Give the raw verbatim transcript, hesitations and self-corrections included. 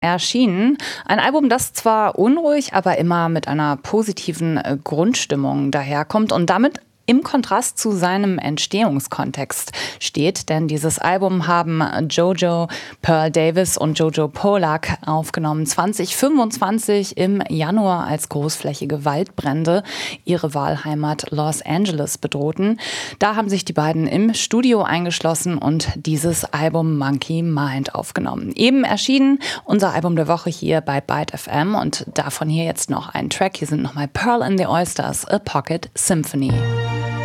erschienen. Ein Album, das zwar unruhig, aber immer mit einer positiven äh, Grundstimmung daherkommt und damit im Kontrast zu seinem Entstehungskontext steht, denn dieses Album haben Jojo, Pearl Davis und Jojo Polak aufgenommen zwanzig fünfundzwanzig im Januar, als großflächige Waldbrände ihre Wahlheimat Los Angeles bedrohten. Da haben sich die beiden im Studio eingeschlossen und dieses Album Monkey Mind aufgenommen. Eben erschienen unser Album der Woche hier bei Byte F M und davon hier jetzt noch ein Track. Hier sind nochmal Pearl and the Oysters, A Pocket Symphony.